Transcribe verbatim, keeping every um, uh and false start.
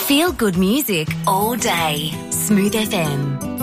Feel good music all day. Smooth F M.